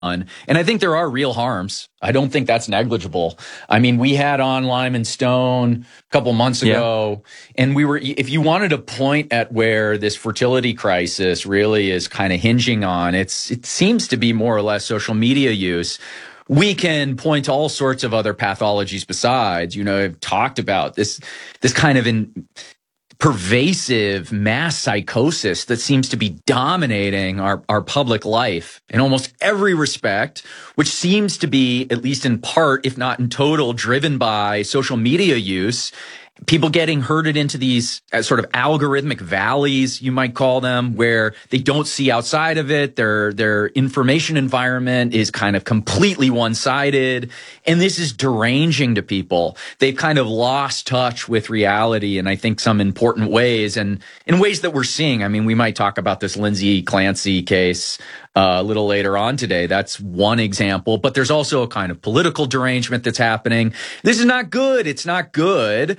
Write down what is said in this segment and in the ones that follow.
And I think there are real harms. I don't think that's negligible. I mean, we had on Lyman Stone a couple months ago, and if you wanted to point at where this fertility crisis really is kind of hinging on, it seems to be more or less social media use. We can point to all sorts of other pathologies besides. I've talked about this kind of pervasive mass psychosis that seems to be dominating our public life in almost every respect, which seems to be, at least in part, if not in total, driven by social media use. People getting herded into these sort of algorithmic valleys, you might call them, where they don't see outside of it. Their information environment is kind of completely one-sided. And this is deranging to people. They've kind of lost touch with reality in, I think, some important ways, and in ways that we're seeing. I mean, we might talk about this Lindsay Clancy case a little later on today. That's one example. But there's also a kind of political derangement that's happening. This is not good. It's not good.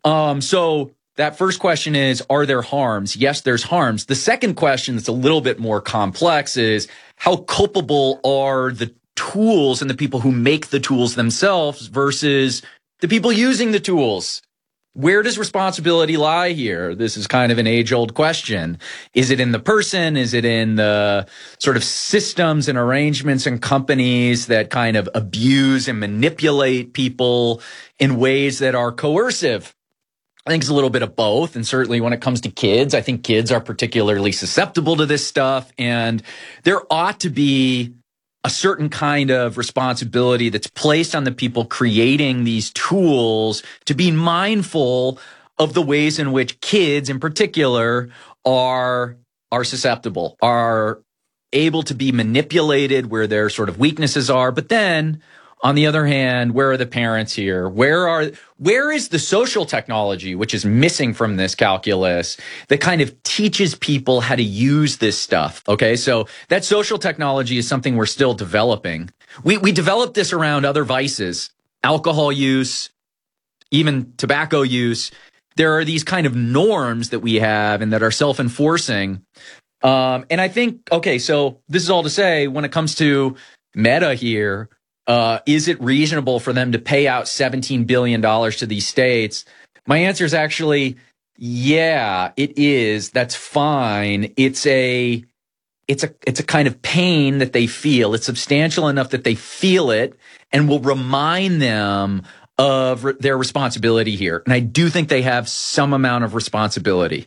So that first question is, are there harms? Yes, there's harms. The second question that's a little bit more complex is, how culpable are the tools and the people who make the tools themselves versus the people using the tools? Where does responsibility lie here? This is kind of an age-old question. Is it in the person? Is it in the sort of systems and arrangements and companies that kind of abuse and manipulate people in ways that are coercive? I think it's a little bit of both. And certainly when it comes to kids, I think kids are particularly susceptible to this stuff. And there ought to be a certain kind of responsibility that's placed on the people creating these tools to be mindful of the ways in which kids in particular are susceptible, are able to be manipulated, where their sort of weaknesses are. But then, on the other hand, where are the parents here? Where is the social technology, which is missing from this calculus, that kind of teaches people how to use this stuff? Okay, so that social technology is something we're still developing. We developed this around other vices, alcohol use, even tobacco use. There are these kind of norms that we have and that are self-enforcing. And I think, okay, so this is all to say, when it comes to Meta here, is it reasonable for them to pay out $17 billion to these states? My answer is actually, yeah, it is. That's fine. It's a kind of pain that they feel. It's substantial enough that they feel it and will remind them of their responsibility here. And I do think they have some amount of responsibility.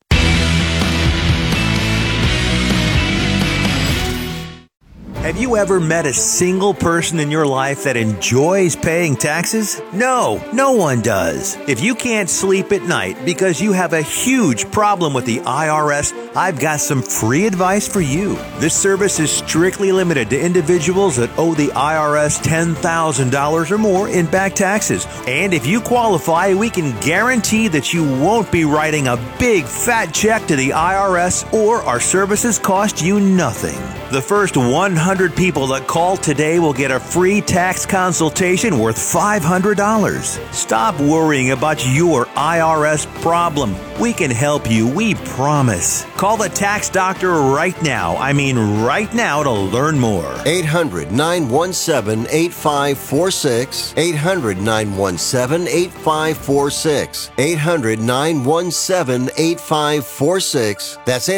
Have you ever met a single person in your life that enjoys paying taxes? No, no one does. If you can't sleep at night because you have a huge problem with the IRS, I've got some free advice for you. This service is strictly limited to individuals that owe the IRS $10,000 or more in back taxes. And if you qualify, we can guarantee that you won't be writing a big fat check to the IRS, or our services cost you nothing. The first 100 people that call today will get a free tax consultation worth $500. Stop worrying about your IRS problem. We can help you, we promise. Call the tax doctor right now. I mean right now, to learn more. 800-917-8546. 800-917-8546. 800-917-8546. That's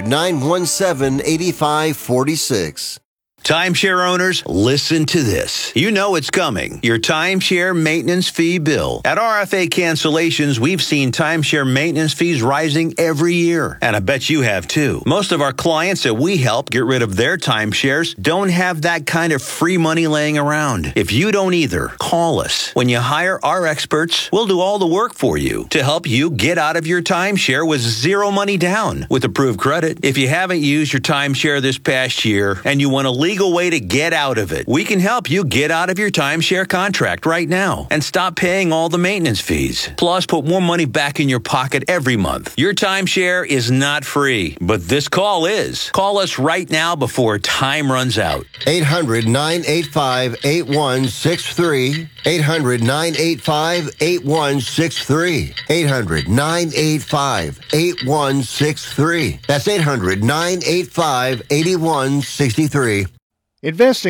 800-917-8546. Timeshare owners, listen to this. You know it's coming. Your timeshare maintenance fee bill. At RFA Cancellations, we've seen timeshare maintenance fees rising every year. And I bet you have too. Most of our clients that we help get rid of their timeshares don't have that kind of free money laying around. If you don't either, call us. When you hire our experts, we'll do all the work for you to help you get out of your timeshare with zero money down with approved credit. If you haven't used your timeshare this past year and you want to legal way to get out of it, we can help you get out of your timeshare contract right now and stop paying all the maintenance fees. Plus, put more money back in your pocket every month. Your timeshare is not free, but this call is. Call us right now before time runs out. 800-985-8163. 800-985-8163. 800-985-8163. That's 800-985-8163. Investing